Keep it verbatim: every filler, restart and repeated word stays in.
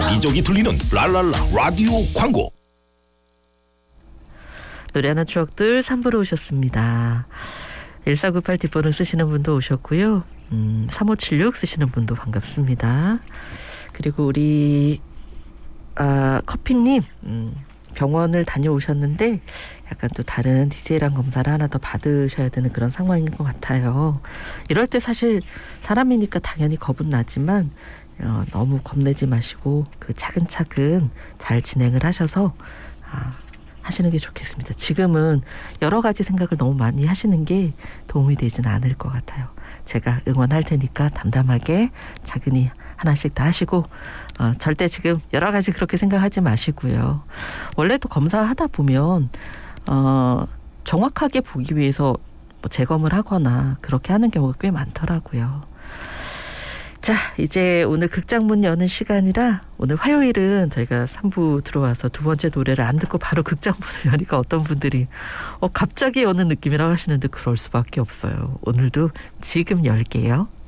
여기저기 들리는 랄랄라 라디오 광고. 노래하는 추억들 삼 부로 오셨습니다. 일사구팔 뒷번호 쓰시는 분도 오셨고요. 음, 삼오칠육 쓰시는 분도 반갑습니다. 그리고 우리 아, 커피님 음, 병원을 다녀오셨는데 약간 또 다른 디테일한 검사를 하나 더 받으셔야 되는 그런 상황인 것 같아요. 이럴 때 사실 사람이니까 당연히 겁은 나지만 어, 너무 겁내지 마시고 그 차근차근 잘 진행을 하셔서 아, 하시는 게 좋겠습니다. 지금은 여러 가지 생각을 너무 많이 하시는 게 도움이 되지는 않을 것 같아요. 제가 응원할 테니까 담담하게 차근히 하나씩 다 하시고 어, 절대 지금 여러 가지 그렇게 생각하지 마시고요. 원래도 검사하다 보면 어, 정확하게 보기 위해서 뭐 재검을 하거나 그렇게 하는 경우가 꽤 많더라고요. 자, 이제 오늘 극장 문 여는 시간이라 오늘 화요일은 저희가 삼 부 들어와서 두 번째 노래를 안 듣고 바로 극장 문을 여니까 어떤 분들이 어, 갑자기 여는 느낌이라고 하시는데 그럴 수밖에 없어요. 오늘도 지금 열게요.